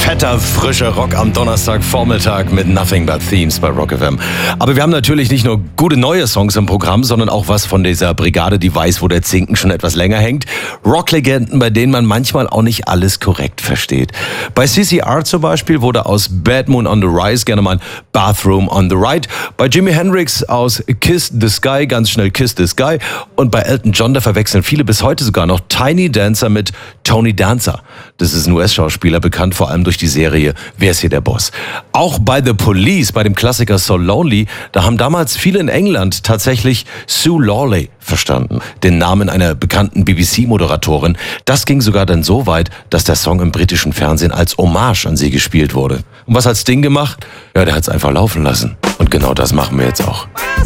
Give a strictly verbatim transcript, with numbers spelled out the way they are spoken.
fetter, frischer Rock am Donnerstagvormittag mit Nothing But Themes bei Rock F M. Aber wir haben natürlich nicht nur gute neue Songs im Programm, sondern auch was von dieser Brigade, die weiß, wo der Zinken schon etwas länger hängt. Rocklegenden, bei denen man manchmal auch nicht alles korrekt versteht. Bei C C R zum Beispiel wurde aus Bad Moon on the Rise gerne mal Bathroom on the Right. Bei Jimi Hendrix aus Kiss the Sky ganz schnell Kiss the Sky. Und bei Elton John, da verwechseln viele bis heute sogar noch Tiny Dancer mit Tony Dancer. Das ist ein U S-Schauspieler, bekannt vor allem durch die Serie Wer ist hier der Boss? Auch bei The Police, bei dem Klassiker So Lonely, da haben damals viele in England tatsächlich Sue Lawley verstanden, den Namen einer bekannten B B C-Moderatorin. Das ging sogar dann so weit, dass der Song im britischen Fernsehen als Hommage an sie gespielt wurde. Und was hat Sting gemacht? Ja, der hat's einfach laufen lassen. Und genau das machen wir jetzt auch.